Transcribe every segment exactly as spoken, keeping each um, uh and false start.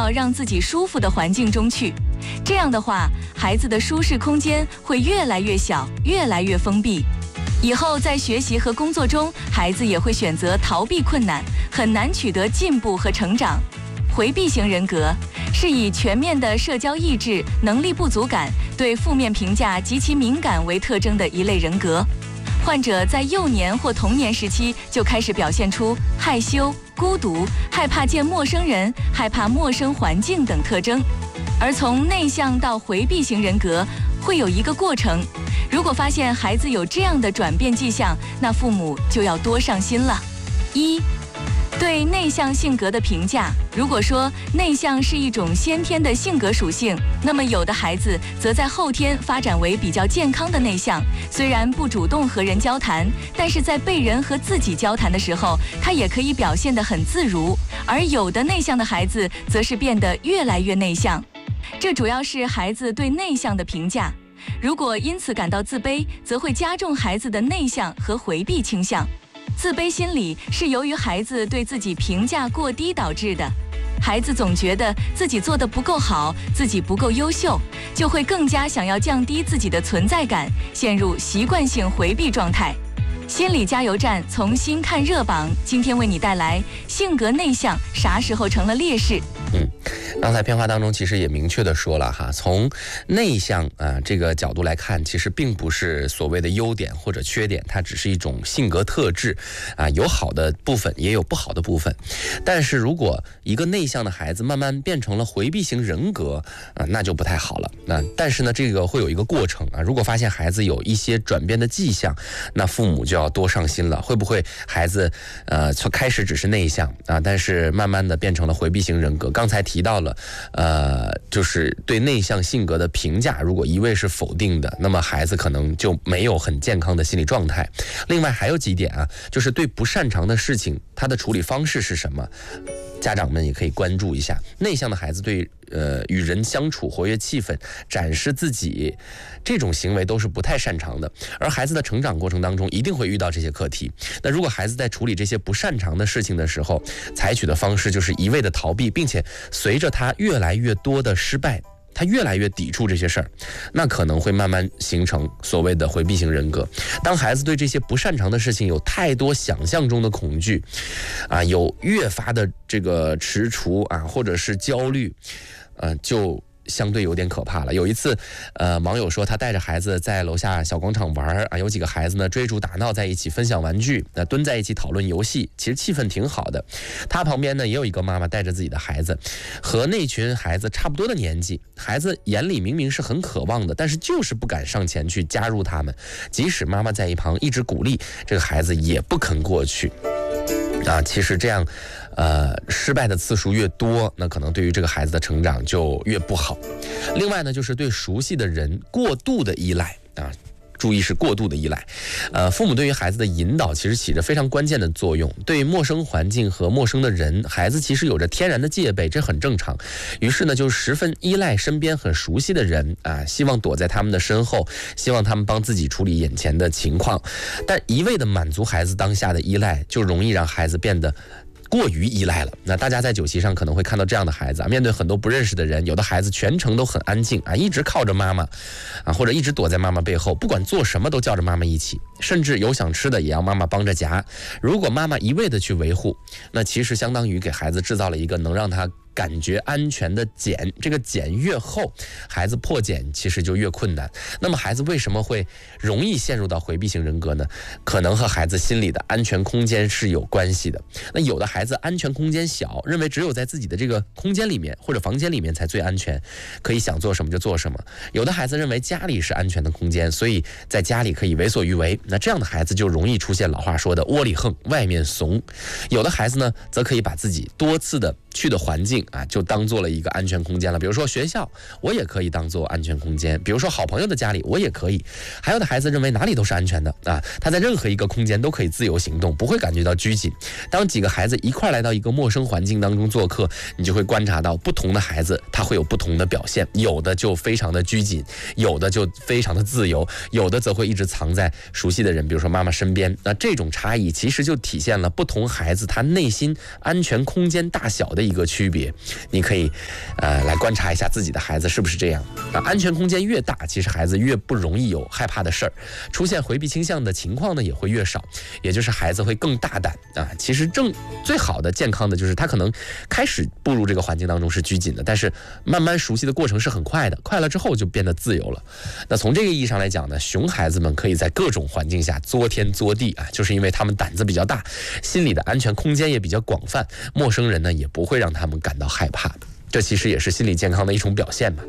到让自己舒服的环境中去。这样的话，孩子的舒适空间会越来越小，越来越封闭。以后在学习和工作中，孩子也会选择逃避困难，很难取得进步和成长。回避型人格是以全面的社交抑制、能力不足感、对负面评价极其敏感为特征的一类人格。患者在幼年或童年时期就开始表现出害羞、孤独、害怕见陌生人、害怕陌生环境等特征。而从内向到回避型人格会有一个过程，如果发现孩子有这样的转变迹象，那父母就要多上心了。一、对内向性格的评价。如果说内向是一种先天的性格属性，那么有的孩子则在后天发展为比较健康的内向，虽然不主动和人交谈，但是在被人和自己交谈的时候，他也可以表现得很自如。而有的内向的孩子则是变得越来越内向，这主要是孩子对内向的评价。如果因此感到自卑，则会加重孩子的内向和回避倾向。自卑心理是由于孩子对自己评价过低导致的。孩子总觉得自己做得不够好，自己不够优秀，就会更加想要降低自己的存在感，陷入习惯性回避状态。心理加油站从新看热榜，今天为你带来性格内向啥时候成了劣势。 嗯，刚才片花当中其实也明确的说了哈，从内向啊这个角度来看，其实并不是所谓的优点或者缺点，它只是一种性格特质啊，有好的部分也有不好的部分。但是如果一个内向的孩子慢慢变成了回避型人格啊，那就不太好了。那但是呢，这个会有一个过程啊，如果发现孩子有一些转变的迹象，那父母就要多上心了。会不会孩子呃从开始只是内向啊，但是慢慢的变成了回避型人格？刚才提到了，呃，就是对内向性格的评价，如果一味是否定的，那么孩子可能就没有很健康的心理状态。另外还有几点啊，就是对不擅长的事情，他的处理方式是什么？家长们也可以关注一下。内向的孩子对呃与人相处、活跃气氛、展示自己这种行为都是不太擅长的，而孩子的成长过程当中一定会遇到这些课题。那如果孩子在处理这些不擅长的事情的时候，采取的方式就是一味的逃避，并且随着他越来越多的失败，他越来越抵触这些事儿，那可能会慢慢形成所谓的回避型人格。当孩子对这些不擅长的事情有太多想象中的恐惧啊，有越发的这个踟蹰啊，或者是焦虑，呃，就相对有点可怕了。有一次，呃，网友说他带着孩子在楼下小广场玩啊，有几个孩子呢追逐打闹在一起，分享玩具，那、呃、蹲在一起讨论游戏，其实气氛挺好的。他旁边呢也有一个妈妈带着自己的孩子，和那群孩子差不多的年纪，孩子眼里明明是很渴望的，但是就是不敢上前去加入他们。即使妈妈在一旁一直鼓励，这个孩子也不肯过去。啊，其实这样，呃，失败的次数越多，那可能对于这个孩子的成长就越不好。另外呢，就是对熟悉的人过度的依赖啊。注意是过度的依赖，呃，父母对于孩子的引导其实起着非常关键的作用。对陌生环境和陌生的人，孩子其实有着天然的戒备，这很正常。于是呢，就十分依赖身边很熟悉的人啊，希望躲在他们的身后，希望他们帮自己处理眼前的情况。但一味的满足孩子当下的依赖，就容易让孩子变得过于依赖了。那大家在酒席上可能会看到这样的孩子啊，面对很多不认识的人，有的孩子全程都很安静啊，一直靠着妈妈啊，或者一直躲在妈妈背后，不管做什么都叫着妈妈一起，甚至有想吃的也要妈妈帮着夹。如果妈妈一味的去维护，那其实相当于给孩子制造了一个能让他感觉安全的茧，这个茧越厚，孩子破茧其实就越困难。那么孩子为什么会容易陷入到回避型人格呢？可能和孩子心里的安全空间是有关系的。那有的孩子安全空间小，认为只有在自己的这个空间里面或者房间里面才最安全，可以想做什么就做什么。有的孩子认为家里是安全的空间，所以在家里可以为所欲为。那这样的孩子就容易出现老话说的窝里横外面怂。有的孩子呢，则可以把自己多次的去的环境啊，就当做了一个安全空间了。比如说学校，我也可以当做安全空间；比如说好朋友的家里，我也可以。还有的孩子认为哪里都是安全的啊，他在任何一个空间都可以自由行动，不会感觉到拘谨。当几个孩子一块来到一个陌生环境当中做客，你就会观察到不同的孩子他会有不同的表现，有的就非常的拘谨，有的就非常的自由，有的则会一直藏在熟悉的人，比如说妈妈身边。那这种差异其实就体现了不同孩子他内心安全空间大小的一一个区别，你可以呃来观察一下自己的孩子是不是这样啊。安全空间越大，其实孩子越不容易有害怕的事儿，出现回避倾向的情况呢也会越少，也就是孩子会更大胆啊。其实正最好的健康的就是他可能开始步入这个环境当中是拘谨的，但是慢慢熟悉的过程是很快的，快了之后就变得自由了。那从这个意义上来讲呢，熊孩子们可以在各种环境下作天作地啊，就是因为他们胆子比较大，心理的安全空间也比较广泛，陌生人呢也不会让他们感到害怕的，这其实也是心理健康的一种表现嘛。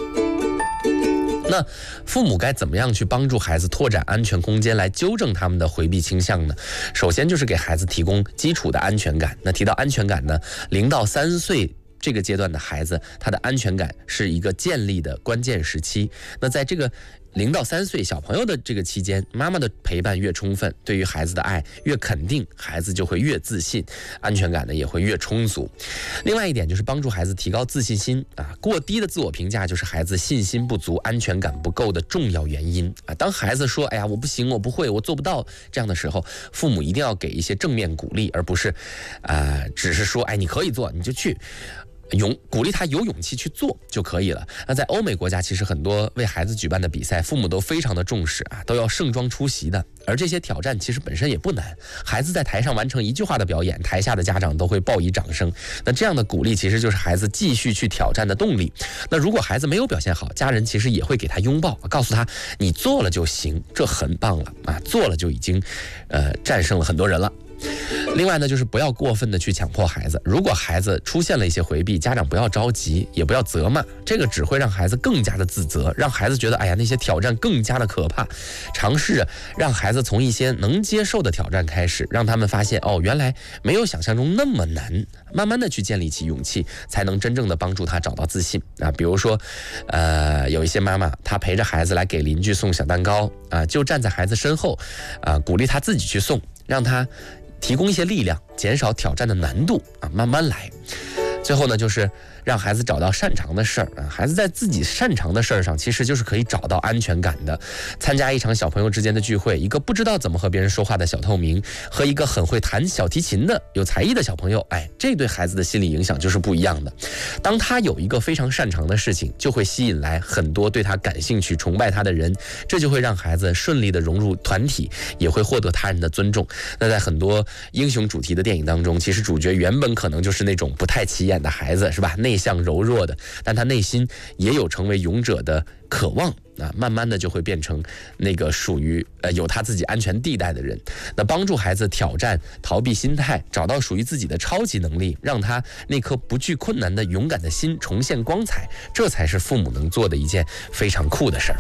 那父母该怎么样去帮助孩子拓展安全空间，来纠正他们的回避倾向呢？首先就是给孩子提供基础的安全感。那提到安全感呢，零到三岁这个阶段的孩子，他的安全感是一个建立的关键时期。那在这个零到三岁小朋友的这个期间，妈妈的陪伴越充分，对于孩子的爱越肯定，孩子就会越自信，安全感呢也会越充足。另外一点就是帮助孩子提高自信心啊，过低的自我评价就是孩子信心不足、安全感不够的重要原因啊。当孩子说哎呀我不行、我不会、我做不到这样的时候，父母一定要给一些正面鼓励，而不是啊、呃、只是说哎你可以做你就去。勇鼓励他有勇气去做就可以了。那在欧美国家，其实很多为孩子举办的比赛，父母都非常的重视啊，都要盛装出席的。而这些挑战其实本身也不难，孩子在台上完成一句话的表演，台下的家长都会报以掌声。那这样的鼓励其实就是孩子继续去挑战的动力。那如果孩子没有表现好，家人其实也会给他拥抱，告诉他你做了就行，这很棒了啊，做了就已经呃战胜了很多人了。另外呢，就是不要过分的去强迫孩子。如果孩子出现了一些回避，家长不要着急，也不要责骂，这个只会让孩子更加的自责，让孩子觉得哎呀那些挑战更加的可怕。尝试着让孩子从一些能接受的挑战开始，让他们发现哦原来没有想象中那么难，慢慢的去建立起勇气，才能真正的帮助他找到自信啊。比如说呃有一些妈妈她陪着孩子来给邻居送小蛋糕啊，就站在孩子身后啊，鼓励他自己去送，让他提供一些力量，减少挑战的难度啊，慢慢来。最后呢，就是让孩子找到擅长的事儿啊，孩子在自己擅长的事儿上，其实就是可以找到安全感的。参加一场小朋友之间的聚会，一个不知道怎么和别人说话的小透明，和一个很会弹小提琴的有才艺的小朋友，哎，这对孩子的心理影响就是不一样的。当他有一个非常擅长的事情，就会吸引来很多对他感兴趣、崇拜他的人，这就会让孩子顺利的融入团体，也会获得他人的尊重。那在很多英雄主题的电影当中，其实主角原本可能就是那种不太起眼的孩子，是吧？内向柔弱的，但他内心也有成为勇者的渴望啊，慢慢的就会变成那个属于呃有他自己安全地带的人。那帮助孩子挑战逃避心态，找到属于自己的超级能力，让他那颗不惧困难的勇敢的心重现光彩，这才是父母能做的一件非常酷的事儿。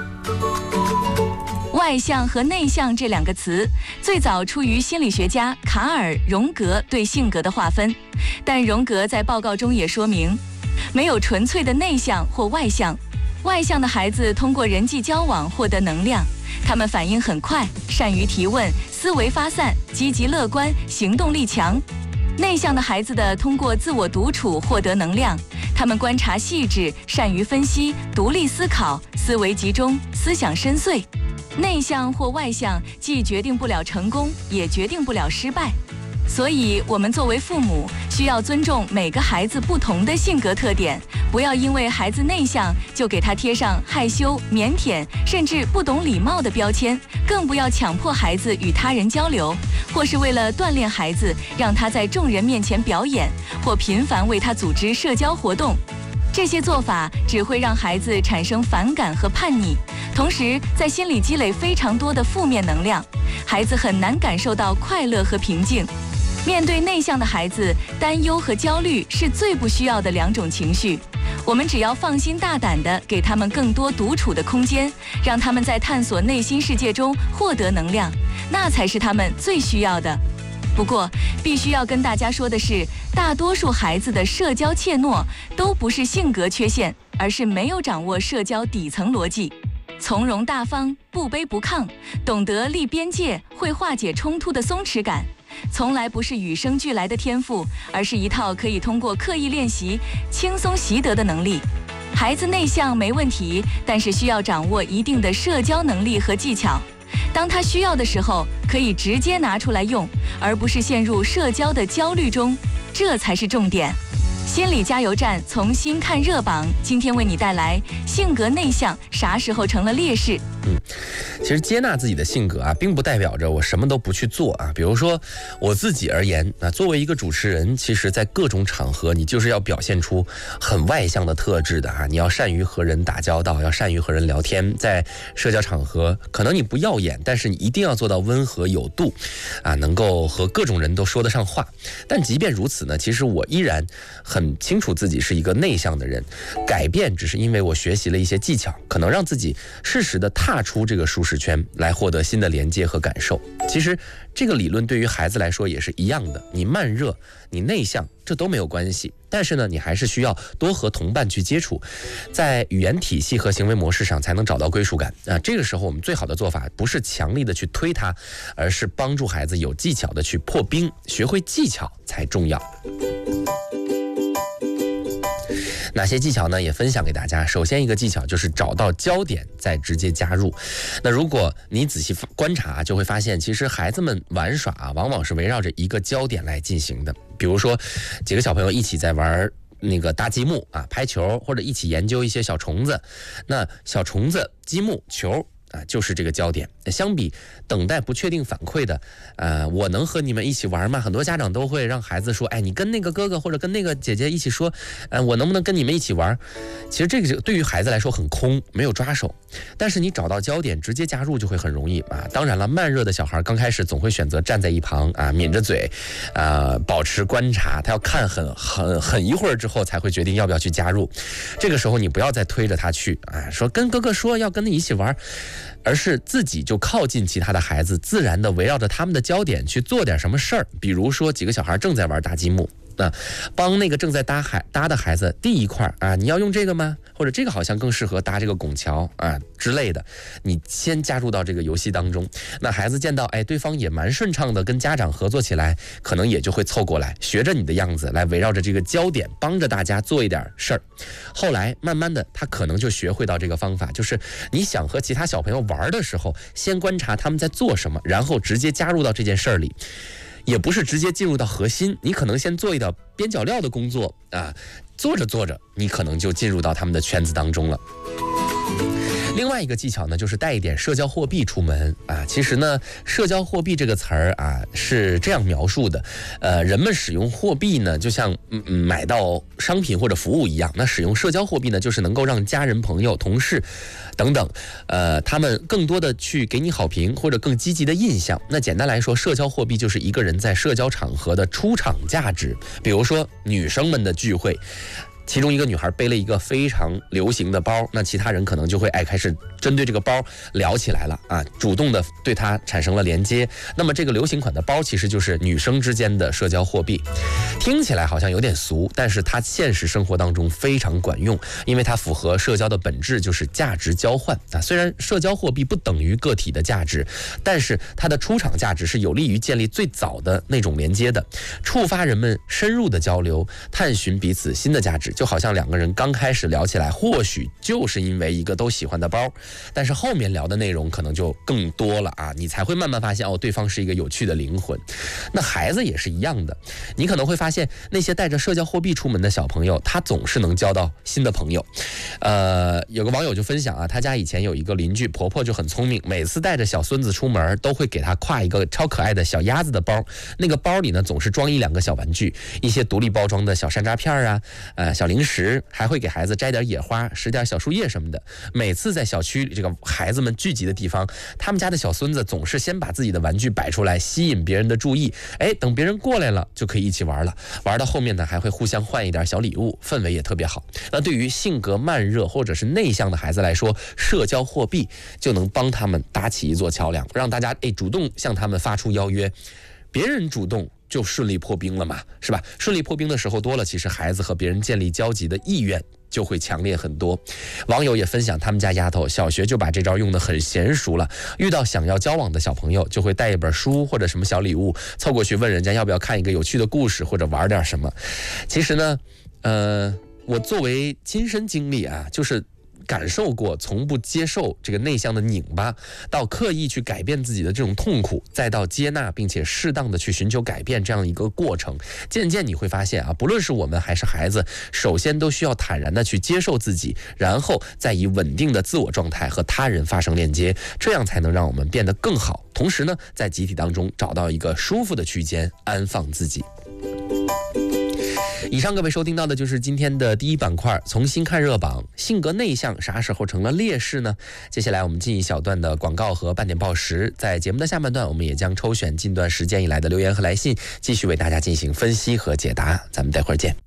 外向和内向这两个词最早出于心理学家卡尔·荣格对性格的划分，但荣格在报告中也说明，没有纯粹的内向或外向。外向的孩子通过人际交往获得能量，他们反应很快，善于提问，思维发散，积极乐观，行动力强。内向的孩子的通过自我独处获得能量，他们观察细致，善于分析，独立思考，思维集中，思想深邃。内向或外向既决定不了成功，也决定不了失败。所以我们作为父母，需要尊重每个孩子不同的性格特点，不要因为孩子内向就给他贴上害羞、腼腆甚至不懂礼貌的标签，更不要强迫孩子与他人交流，或是为了锻炼孩子让他在众人面前表演，或频繁为他组织社交活动。这些做法只会让孩子产生反感和叛逆，同时在心里积累非常多的负面能量，孩子很难感受到快乐和平静。面对内向的孩子，担忧和焦虑是最不需要的两种情绪。我们只要放心大胆地给他们更多独处的空间，让他们在探索内心世界中获得能量，那才是他们最需要的。不过，必须要跟大家说的是，大多数孩子的社交怯懦都不是性格缺陷，而是没有掌握社交底层逻辑。从容大方、不卑不亢，懂得立边界、会化解冲突的松弛感，从来不是与生俱来的天赋，而是一套可以通过刻意练习轻松习得的能力。孩子内向没问题，但是需要掌握一定的社交能力和技巧。当他需要的时候，可以直接拿出来用，而不是陷入社交的焦虑中，这才是重点。 心理加油站从新看热榜，今天为你带来性格内向啥时候成了劣势？ 嗯，其实接纳自己的性格啊，并不代表着我什么都不去做啊。比如说我自己而言啊，作为一个主持人，其实在各种场合，你就是要表现出很外向的特质的啊。你要善于和人打交道，要善于和人聊天，在社交场合，可能你不耀眼，但是你一定要做到温和有度啊，能够和各种人都说得上话。但即便如此呢，其实我依然很清楚自己是一个内向的人，改变只是因为我学习了一些技巧，可能让自己适时的踏出这个舒适圈，来获得新的连接和感受。其实这个理论对于孩子来说也是一样的，你慢热，你内向，这都没有关系。但是呢，你还是需要多和同伴去接触，在语言体系和行为模式上才能找到归属感啊。这个时候我们最好的做法不是强力的去推他，而是帮助孩子有技巧的去破冰，学会技巧才重要。哪些技巧呢？也分享给大家。首先一个技巧就是找到焦点再直接加入。那如果你仔细观察，就会发现其实孩子们玩耍啊，往往是围绕着一个焦点来进行的。比如说几个小朋友一起在玩那个搭积木啊、拍球，或者一起研究一些小虫子，那小虫子、积木、球啊，就是这个焦点。相比等待不确定反馈的，呃，我能和你们一起玩吗？很多家长都会让孩子说，哎，你跟那个哥哥或者跟那个姐姐一起说，呃，我能不能跟你们一起玩？其实这个对于孩子来说很空，没有抓手。但是你找到焦点，直接加入就会很容易啊。当然了，慢热的小孩刚开始总会选择站在一旁啊，抿着嘴，啊，保持观察，他要看很很很一会儿之后才会决定要不要去加入。这个时候你不要再推着他去啊，说跟哥哥说要跟你一起玩，而是自己就靠近其他的孩子，自然的围绕着他们的焦点去做点什么事儿。比如说几个小孩正在玩搭积木，那帮那个正在搭孩搭的孩子第一块啊，你要用这个吗？或者这个好像更适合搭这个拱桥啊之类的，你先加入到这个游戏当中。那孩子见到哎对方也蛮顺畅的，跟家长合作起来，可能也就会凑过来，学着你的样子来围绕着这个焦点，帮着大家做一点事儿。后来慢慢的，他可能就学会到这个方法，就是你想和其他小朋友玩的时候，先观察他们在做什么，然后直接加入到这件事儿里。也不是直接进入到核心，你可能先做一点边角料的工作啊，做着做着，你可能就进入到他们的圈子当中了。另外一个技巧呢，就是带一点社交货币出门啊。其实呢，社交货币这个词儿啊是这样描述的，呃，人们使用货币呢，就像嗯嗯买到商品或者服务一样。那使用社交货币呢，就是能够让家人、朋友、同事等等，呃，他们更多的去给你好评或者更积极的印象。那简单来说，社交货币就是一个人在社交场合的出场价值。比如说女生们的聚会，其中一个女孩背了一个非常流行的包，那其他人可能就会哎开始针对这个包聊起来了啊，主动的对它产生了连接。那么这个流行款的包其实就是女生之间的社交货币，听起来好像有点俗，但是它现实生活当中非常管用，因为它符合社交的本质，就是价值交换啊。虽然社交货币不等于个体的价值，但是它的出场价值是有利于建立最早的那种连接的，触发人们深入的交流，探寻彼此新的价值。就好像两个人刚开始聊起来，或许就是因为一个都喜欢的包，但是后面聊的内容可能就更多了啊，你才会慢慢发现哦，对方是一个有趣的灵魂。那孩子也是一样的，你可能会发现那些带着社交货币出门的小朋友，他总是能交到新的朋友。呃，有个网友就分享啊，他家以前有一个邻居婆婆就很聪明，每次带着小孙子出门都会给他挎一个超可爱的小鸭子的包，那个包里呢总是装一两个小玩具，一些独立包装的小山楂片啊，呃小零食，还会给孩子摘点野花，拾点小树叶什么的。每次在小区里这个孩子们聚集的地方，他们家的小孙子总是先把自己的玩具摆出来，吸引别人的注意，哎，等别人过来了就可以一起玩了。玩到后面呢，还会互相换一点小礼物，氛围也特别好。那对于性格慢热或者是内向的孩子来说，社交货币就能帮他们搭起一座桥梁，让大家哎主动向他们发出邀约，别人主动就顺利破冰了嘛，是吧？顺利破冰的时候多了，其实孩子和别人建立交集的意愿就会强烈很多。网友也分享，他们家丫头小学就把这招用得很娴熟了，遇到想要交往的小朋友，就会带一本书或者什么小礼物凑过去，问人家要不要看一个有趣的故事或者玩点什么。其实呢，呃，我作为亲身经历啊，就是感受过从不接受这个内向的拧巴，到刻意去改变自己的这种痛苦，再到接纳并且适当的去寻求改变这样一个过程，渐渐你会发现啊，不论是我们还是孩子，首先都需要坦然的去接受自己，然后再以稳定的自我状态和他人发生链接，这样才能让我们变得更好。同时呢，在集体当中找到一个舒服的区间，安放自己。以上各位收听到的就是今天的第一板块，重新看热榜，性格内向啥时候成了劣势呢？接下来我们进一小段的广告和半点报时，在节目的下半段，我们也将抽选近段时间以来的留言和来信，继续为大家进行分析和解答。咱们待会儿见。